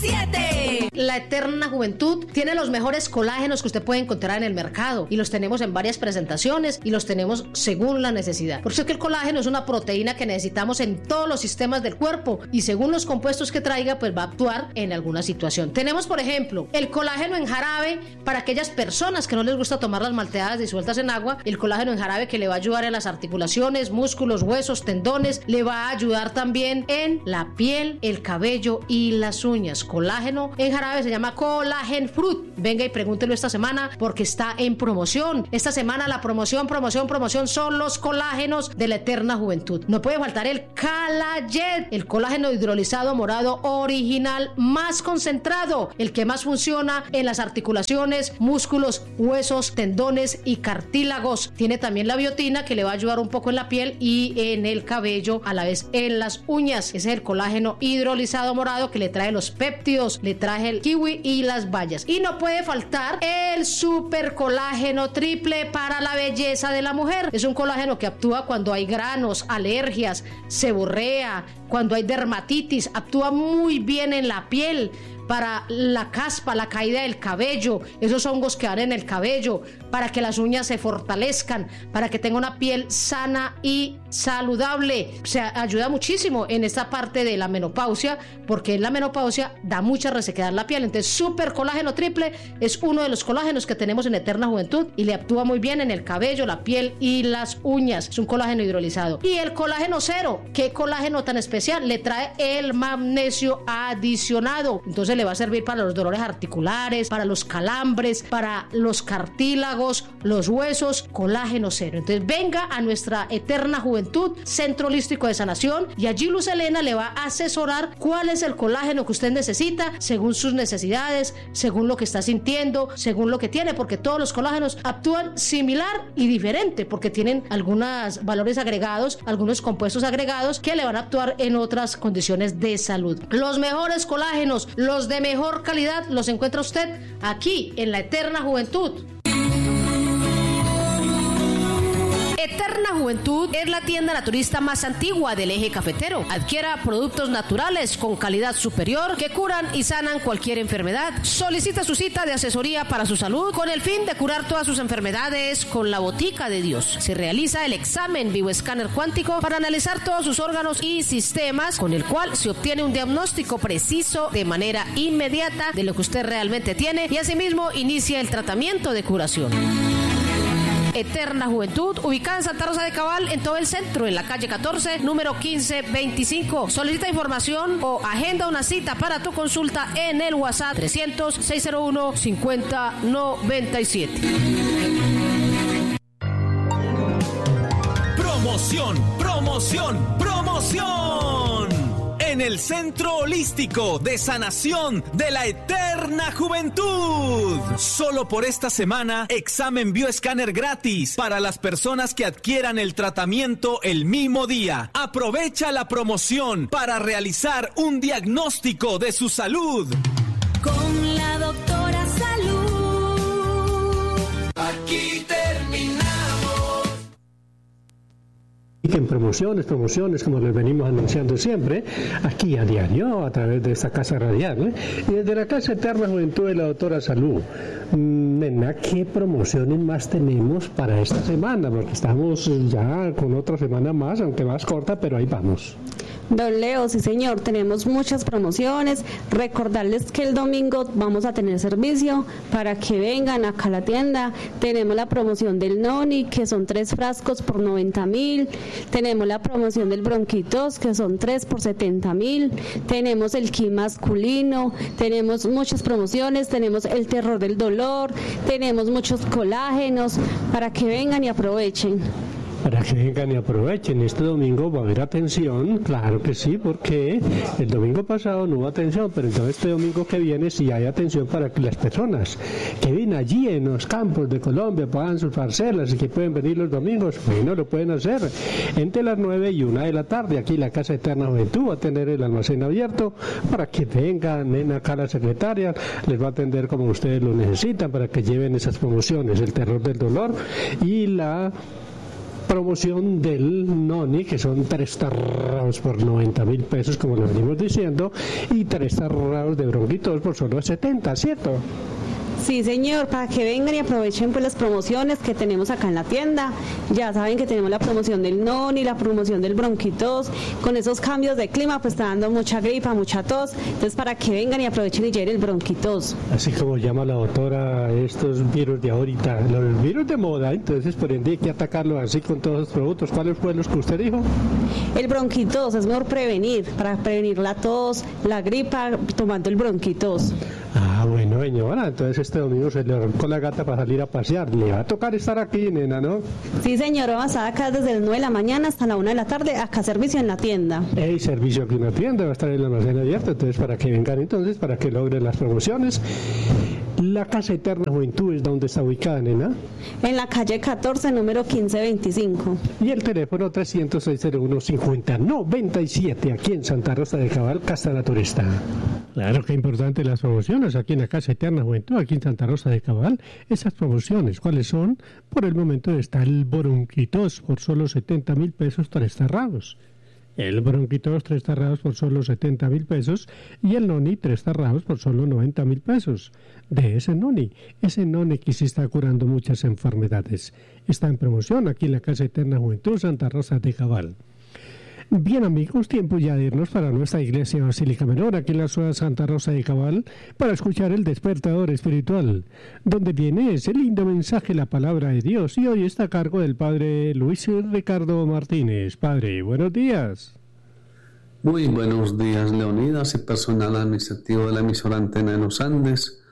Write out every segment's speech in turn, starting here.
97. La Eterna Juventud tiene los mejores colágenos que usted puede encontrar en el mercado y los tenemos en varias presentaciones y los tenemos según la necesidad. Por eso es que el colágeno es una proteína que necesitamos en todos los sistemas del cuerpo y según los compuestos que traiga, pues va a actuar en alguna situación. Tenemos, por ejemplo, el colágeno en jarabe para aquellas personas que no les gusta tomar las malteadas disueltas en agua. El colágeno en jarabe que le va a ayudar en las articulaciones, músculos, huesos, tendones, le va a ayudar también en la piel, el cabello y las uñas. Colágeno en jarabe se llama Collagen Fruit. Venga y pregúntelo esta semana porque está en promoción. Esta semana la promoción son los colágenos de la Eterna Juventud. No puede faltar el Calajet, el colágeno hidrolizado morado original más concentrado, el que más funciona en las articulaciones, músculos, huesos, tendones y cartílagos. Tiene también la biotina que le va a ayudar un poco en la piel y en el cabello, a la vez en las uñas. Ese es el colágeno hidrolizado morado que le trae los péptidos, le trae el kiwi y las bayas. Y no puede faltar el super colágeno triple para la belleza de la mujer. Es un colágeno que actúa cuando hay granos, alergias, seborrea, cuando hay dermatitis, actúa muy bien en la piel, para la caspa, la caída del cabello, esos hongos que dan en el cabello, para que las uñas se fortalezcan, para que tenga una piel sana y saludable. Se ayuda muchísimo en esta parte de la menopausia, porque en la menopausia da mucha resequedad en la piel. Entonces, super colágeno triple es uno de los colágenos que tenemos en Eterna Juventud y le actúa muy bien en el cabello, la piel y las uñas. Es un colágeno hidrolizado. Y el colágeno cero, ¿qué colágeno tan especial? Le trae el magnesio adicionado. Entonces le va a servir para los dolores articulares, para los calambres, para los cartílagos, los huesos. Colágeno cero. Entonces venga a nuestra Eterna Juventud, Centro Holístico de Sanación, y allí Luz Helena le va a asesorar cuál es el colágeno que usted necesita según sus necesidades, según lo que está sintiendo, según lo que tiene, porque todos los colágenos actúan similar y diferente, porque tienen algunos valores agregados, algunos compuestos agregados que le van a actuar en otras condiciones de salud. Los mejores colágenos, los de mejor calidad, los encuentra usted aquí en la Eterna Juventud. Eterna Juventud es la tienda naturista más antigua del eje cafetero. Adquiera productos naturales con calidad superior que curan y sanan cualquier enfermedad. Solicita su cita de asesoría para su salud con el fin de curar todas sus enfermedades con la Botica de Dios. Se realiza el examen bioescáner cuántico para analizar todos sus órganos y sistemas, con el cual se obtiene un diagnóstico preciso de manera inmediata de lo que usted realmente tiene y asimismo inicia el tratamiento de curación. Eterna Juventud, ubicada en Santa Rosa de Cabal, en todo el centro, en la calle 14, número 1525. Solicita información o agenda una cita para tu consulta en el WhatsApp 300-601-5097. ¡Promoción! En el Centro Holístico de Sanación de la Eterna Juventud. Solo por esta semana, examen bioescáner gratis para las personas que adquieran el tratamiento el mismo día. Aprovecha la promoción para realizar un diagnóstico de su salud. Con la doctora Salud. Aquí terminamos. Y en promociones, como les venimos anunciando siempre, aquí a diario, a través de esta casa radial, y desde la Casa Eterna Juventud de la Doctora Salud. Nena, ¿qué promociones más tenemos para esta semana? Porque estamos ya con otra semana más, aunque más corta, pero ahí vamos. Don Leo, sí señor, tenemos muchas promociones. Recordarles que el domingo vamos a tener servicio para que vengan acá a la tienda. Tenemos la promoción del Noni, que son 3 frascos por 90.000. Tenemos la promoción del Bronquitos, que son 3 por 70.000. Tenemos el Ki masculino. Tenemos muchas promociones. Tenemos el terror del dolor. Tenemos muchos colágenos para que vengan y aprovechen. Para que vengan y aprovechen. Este domingo va a haber atención, claro que sí, porque el domingo pasado no hubo atención, pero entonces este domingo que viene sí hay atención para que las personas que vienen allí en los campos de Colombia puedan sus parcelas y que pueden venir los domingos, bueno, lo pueden hacer entre las 9 y 1 de la tarde. Aquí la Casa Eterna Juventud va a tener el almacén abierto para que vengan. Ven acá la secretaria, les va a atender como ustedes lo necesitan para que lleven esas promociones, el terror del dolor y la promoción del noni, que son 3 tarrados por 90.000 pesos, como lo venimos diciendo, y 3 tarrados de bronquitos por solo 70, ¿cierto? Sí, señor, para que vengan y aprovechen pues las promociones que tenemos acá en la tienda. Ya saben que tenemos la promoción del noni, la promoción del bronquitos. Con esos cambios de clima pues está dando mucha gripa, mucha tos. Entonces para que vengan y aprovechen y lleven el bronquitos. Así como llama la doctora estos virus de ahorita, los virus de moda, entonces por ende hay que atacarlos así con todos los productos. ¿Cuáles fueron los que usted dijo? El bronquitos es mejor prevenir, para prevenir la tos, la gripa, tomando el bronquitos. Ah, bueno, señora, entonces este domingo se le arrancó la gata para salir a pasear. Le va a tocar estar aquí, nena, ¿no? Sí, señor, vamos a estar acá desde las 9 de la mañana hasta la 1 de la tarde, acá servicio en la tienda. Hay servicio aquí en la tienda, va a estar el almacén abierto, entonces para que vengan entonces, para que logren las promociones. La Casa Eterna Juventud es donde está ubicada, nena. En la calle 14, número 1525. Y el teléfono 306-01-50-97, aquí en Santa Rosa de Cabal, Casa la Turista. Claro que importante las promociones aquí en la Casa Eterna Juventud, aquí en Santa Rosa de Cabal. Esas promociones, ¿cuáles son? Por el momento está el bronquitos por solo 70.000 pesos, 3 tarrados. El bronquitos 3 tarrados por solo 70.000 pesos y el noni 3 tarrados por solo 90.000 pesos. De ese noni que sí está curando muchas enfermedades. Está en promoción aquí en la Casa Eterna Juventud, Santa Rosa de Cabal. Bien, amigos, tiempo ya de irnos para nuestra iglesia Basílica Menor, aquí en la ciudad de Santa Rosa de Cabal, para escuchar el despertador espiritual, donde viene ese lindo mensaje, la palabra de Dios, y hoy está a cargo del padre Luis Ricardo Martínez. Padre, buenos días. Muy buenos días, Leonidas y personal administrativo de la emisora Antena de los Andes,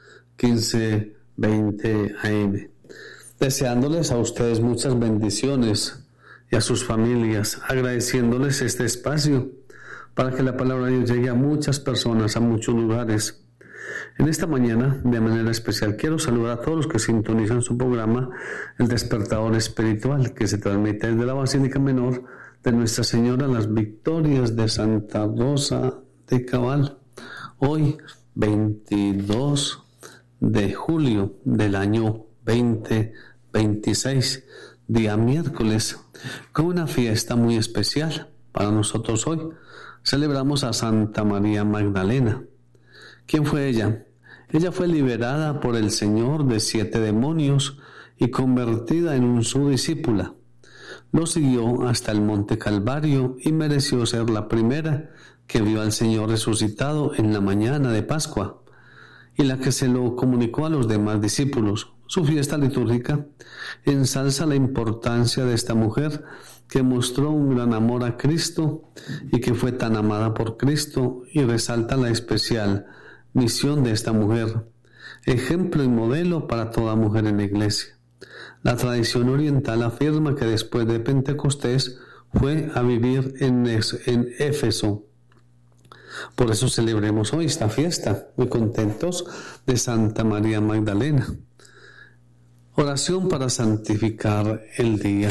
1520 AM. Deseándoles a ustedes muchas bendiciones y a sus familias, agradeciéndoles este espacio para que la palabra de Dios llegue a muchas personas, a muchos lugares. En esta mañana, de manera especial, quiero saludar a todos los que sintonizan su programa El Despertador Espiritual, que se transmite desde la Basílica Menor de Nuestra Señora Las Victorias de Santa Rosa de Cabal. Hoy, 22 de julio del año 2026, día miércoles, con una fiesta muy especial para nosotros hoy. Celebramos a Santa María Magdalena. ¿Quién fue ella? Ella fue liberada por el Señor de 7 demonios y convertida en su discípula. Lo siguió hasta el Monte Calvario y mereció ser la primera que vio al Señor resucitado en la mañana de Pascua y la que se lo comunicó a los demás discípulos. Su fiesta litúrgica ensalza la importancia de esta mujer que mostró un gran amor a Cristo y que fue tan amada por Cristo, y resalta la especial misión de esta mujer, ejemplo y modelo para toda mujer en la iglesia. La tradición oriental afirma que después de Pentecostés fue a vivir en Éfeso. Por eso celebremos hoy esta fiesta, muy contentos de Santa María Magdalena. Oración para santificar el día.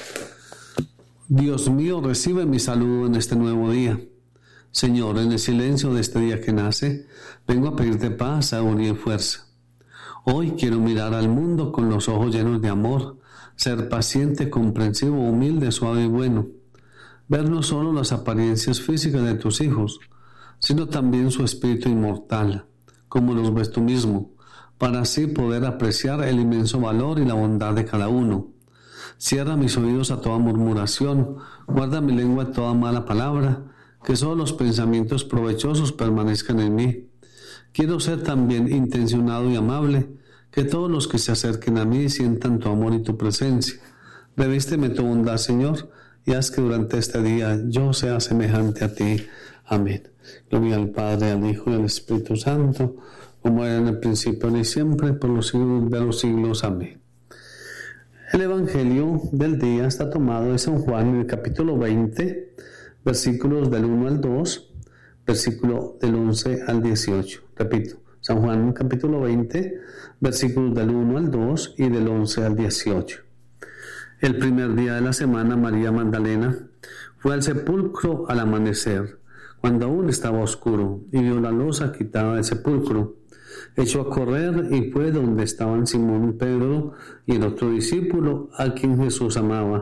Dios mío, recibe mi saludo en este nuevo día. Señor, en el silencio de este día que nace, vengo a pedirte paz, sabiduría y fuerza. Hoy quiero mirar al mundo con los ojos llenos de amor, ser paciente, comprensivo, humilde, suave y bueno. Ver no solo las apariencias físicas de tus hijos, sino también su espíritu inmortal, como los ves tú mismo, para así poder apreciar el inmenso valor y la bondad de cada uno. Cierra mis oídos a toda murmuración, guarda mi lengua a toda mala palabra, que solo los pensamientos provechosos permanezcan en mí. Quiero ser también intencionado y amable, que todos los que se acerquen a mí sientan tu amor y tu presencia. Revísteme tu bondad, Señor, y haz que durante este día yo sea semejante a ti. Amén. Gloria al Padre, al Hijo y al Espíritu Santo, como era en el principio, ni siempre, por los siglos de los siglos. Amén. El Evangelio del día está tomado de San Juan en el capítulo 20, versículos del 1 al 2, versículo del 11 al 18. Repito, San Juan capítulo 20, versículos del 1 al 2 y del 11 al 18. El primer día de la semana, María Magdalena fue al sepulcro al amanecer, cuando aún estaba oscuro, y vio la losa quitada del sepulcro. Echó a correr y fue donde estaban Simón y Pedro y el otro discípulo a quien Jesús amaba,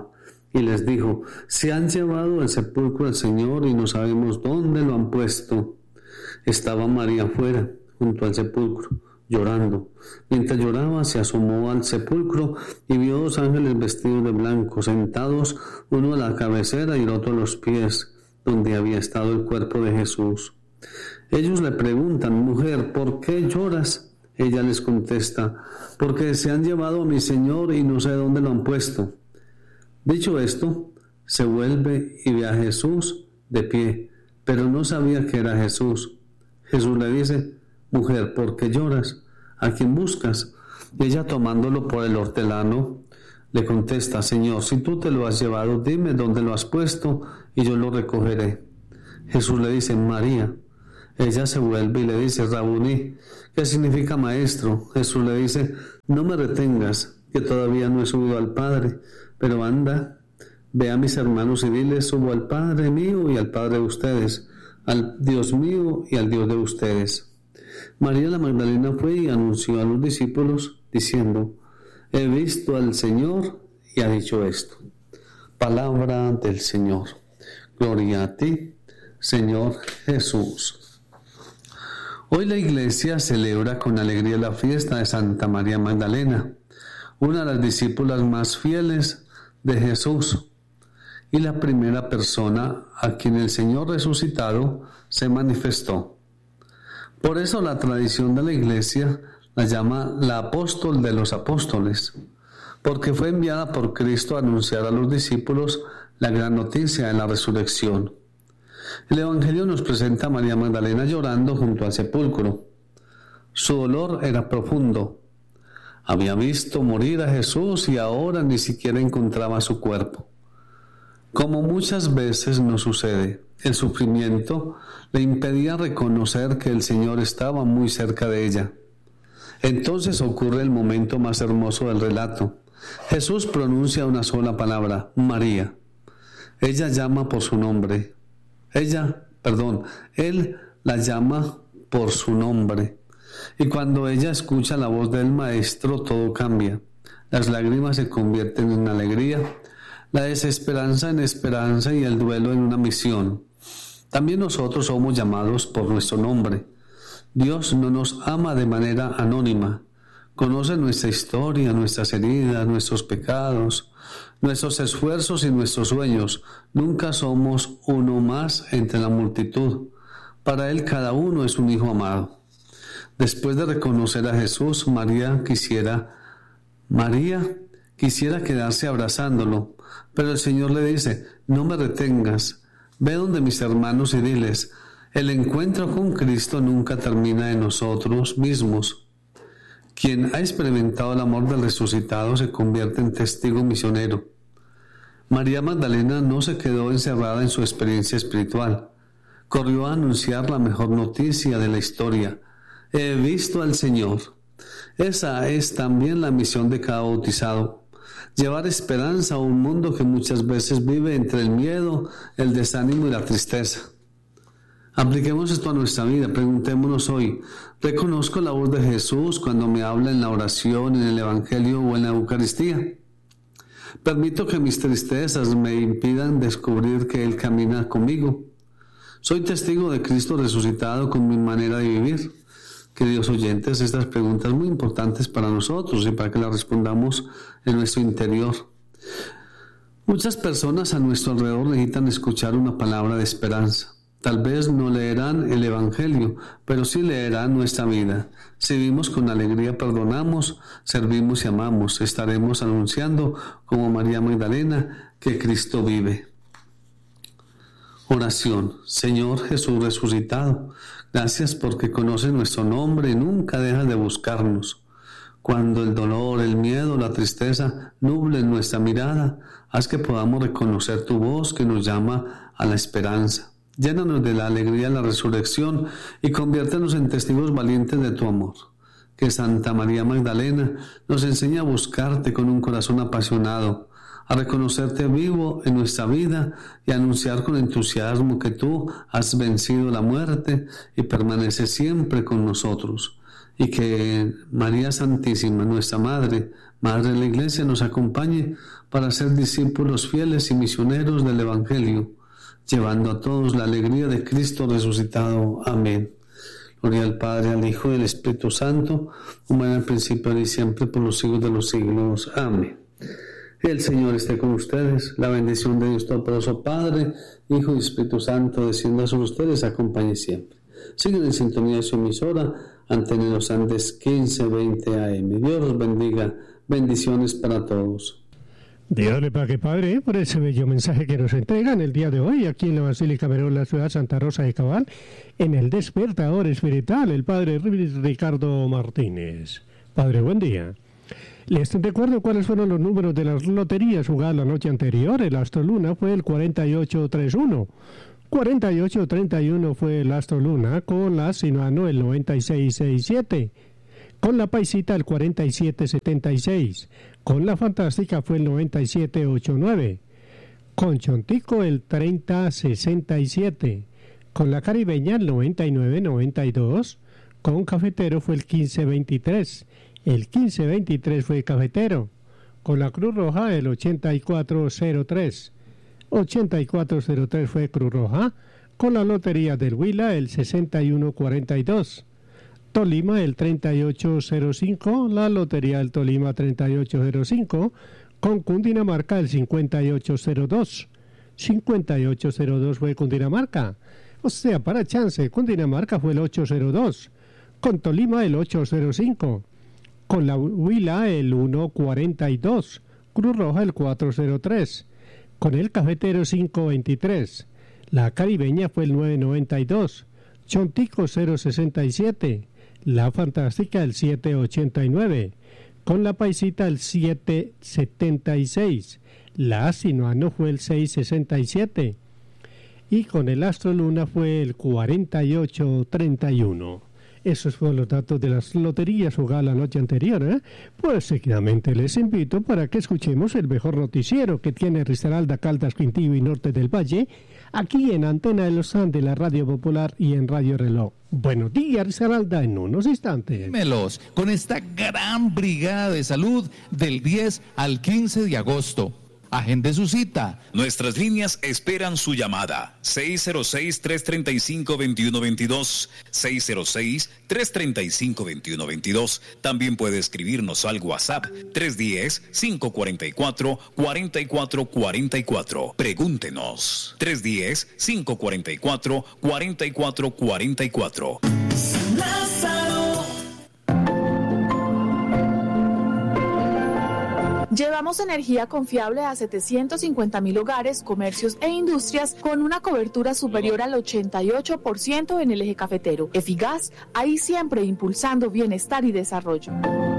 y les dijo: se han llevado al sepulcro al Señor y no sabemos dónde lo han puesto. Estaba María afuera, junto al sepulcro, llorando. Mientras lloraba, se asomó al sepulcro y vio 2 ángeles vestidos de blanco, sentados, uno a la cabecera y el otro a los pies, donde había estado el cuerpo de Jesús. Ellos le preguntan: mujer, ¿por qué lloras? Ella les contesta: porque se han llevado a mi Señor y no sé dónde lo han puesto. Dicho esto, se vuelve y ve a Jesús de pie, pero no sabía que era Jesús. Jesús le dice: mujer, ¿por qué lloras? ¿A quién buscas? Y ella, tomándolo por el hortelano, le contesta: Señor, si tú te lo has llevado, dime dónde lo has puesto y yo lo recogeré. Jesús le dice: María. Ella se vuelve y le dice: Rabuní, que significa maestro. Jesús le dice: no me retengas, que todavía no he subido al Padre, pero anda, ve a mis hermanos y diles: subo al Padre mío y al Padre de ustedes, al Dios mío y al Dios de ustedes. María la Magdalena fue y anunció a los discípulos diciendo: he visto al Señor y ha dicho esto. Palabra del Señor. Gloria a ti, Señor Jesús. Hoy la Iglesia celebra con alegría la fiesta de Santa María Magdalena, una de las discípulas más fieles de Jesús y la primera persona a quien el Señor resucitado se manifestó. Por eso la tradición de la Iglesia la llama la apóstol de los apóstoles, porque fue enviada por Cristo a anunciar a los discípulos la gran noticia de la resurrección. El Evangelio nos presenta a María Magdalena llorando junto al sepulcro. Su dolor era profundo. Había visto morir a Jesús y ahora ni siquiera encontraba su cuerpo. Como muchas veces nos sucede, el sufrimiento le impedía reconocer que el Señor estaba muy cerca de ella. Entonces ocurre el momento más hermoso del relato. Jesús pronuncia una sola palabra: María. Ella llama por su nombre. Él la llama por su nombre. Y cuando ella escucha la voz del Maestro, todo cambia. Las lágrimas se convierten en alegría, la desesperanza en esperanza y el duelo en una misión. También nosotros somos llamados por nuestro nombre. Dios no nos ama de manera anónima. Conoce nuestra historia, nuestras heridas, nuestros pecados, nuestros esfuerzos y nuestros sueños. Nunca somos uno más entre la multitud. Para Él cada uno es un hijo amado. Después de reconocer a Jesús, María quisiera quedarse abrazándolo, pero el Señor le dice: no me retengas, ve donde mis hermanos y diles: el encuentro con Cristo nunca termina en nosotros mismos. Quien ha experimentado el amor del resucitado se convierte en testigo misionero. María Magdalena no se quedó encerrada en su experiencia espiritual. Corrió a anunciar la mejor noticia de la historia: he visto al Señor. Esa es también la misión de cada bautizado: llevar esperanza a un mundo que muchas veces vive entre el miedo, el desánimo y la tristeza. Apliquemos esto a nuestra vida. Preguntémonos hoy: ¿reconozco la voz de Jesús cuando me habla en la oración, en el Evangelio o en la Eucaristía? ¿Permito que mis tristezas me impidan descubrir que Él camina conmigo? ¿Soy testigo de Cristo resucitado con mi manera de vivir? Queridos oyentes, estas preguntas muy importantes para nosotros y para que las respondamos en nuestro interior. Muchas personas a nuestro alrededor necesitan escuchar una palabra de esperanza. Tal vez no leerán el Evangelio, pero sí leerán nuestra vida. Si vivimos con alegría, perdonamos, servimos y amamos, estaremos anunciando, como María Magdalena, que Cristo vive. Oración. Señor Jesús resucitado, gracias porque conoces nuestro nombre y nunca dejas de buscarnos. Cuando el dolor, el miedo, la tristeza nublen nuestra mirada, haz que podamos reconocer tu voz que nos llama a la esperanza. Llénanos de la alegría de la resurrección y conviértenos en testigos valientes de tu amor. Que Santa María Magdalena nos enseñe a buscarte con un corazón apasionado, a reconocerte vivo en nuestra vida y a anunciar con entusiasmo que tú has vencido la muerte y permaneces siempre con nosotros. Y que María Santísima, nuestra Madre, Madre de la Iglesia, nos acompañe para ser discípulos fieles y misioneros del Evangelio, llevando a todos la alegría de Cristo resucitado. Amén. Gloria al Padre, al Hijo y al Espíritu Santo, como en el principio, ahora y siempre, por los siglos de los siglos. Amén. El Señor esté con ustedes. La bendición de Dios Todopoderoso, Padre, Hijo y Espíritu Santo, descienda sobre ustedes, acompañe siempre. Siguen en sintonía de su emisora, Antena de los Andes 1520 AM. Dios los bendiga. Bendiciones para todos. Dios le pague, Padre, por ese bello mensaje que nos entregan el día de hoy aquí en la Basílica Mayor de la ciudad Santa Rosa de Cabal, en el Despertador Espiritual, el Padre Ricardo Martínez. Padre, buen día. Les recuerdo cuáles fueron los números de las loterías jugadas la noche anterior. El Astro Luna fue el 4831. 4831 fue el Astro Luna, con la Sinuano el 9667. Con la Paisita el 4776, con la Fantástica fue el 9789, con Chontico el 3067, con la Caribeña el 9992, con Cafetero fue el 1523, el 1523 fue Cafetero, con la Cruz Roja el 8403, 8403 fue Cruz Roja, con la Lotería del Huila el 6142, Tolima el 3805, la Lotería del Tolima 3805, con Cundinamarca el 5802. 5802 fue Cundinamarca. O sea, para chance, Cundinamarca fue el 802. Con Tolima el 805. Con la Huila el 142. Cruz Roja el 403. Con el Cafetero 523. La Caribeña fue el 992. Chontico 067. La Fantástica el 789, con la Paisita el 776, la Sinuano fue el 667 y con el Astro Luna fue el 4831. Esos fueron los datos de las loterías jugadas la noche anterior, Pues seguidamente les invito para que escuchemos el mejor noticiero que tiene Risaralda, Caldas, Quintillo y Norte del Valle, aquí en Antena de los Andes, la Radio Popular y en Radio Reloj. Buenos días, Risaralda, en unos instantes. Melos, con esta gran brigada de salud del 10 al 15 de agosto. Agende su cita. Nuestras líneas esperan su llamada. 606-335-2122. 606-335-2122. También puede escribirnos al WhatsApp 310-544-4444. Pregúntenos. 310-544-4444. Llevamos energía confiable a 750.000 hogares, comercios e industrias con una cobertura superior al 88% en el eje cafetero. Efigas, ahí siempre impulsando bienestar y desarrollo.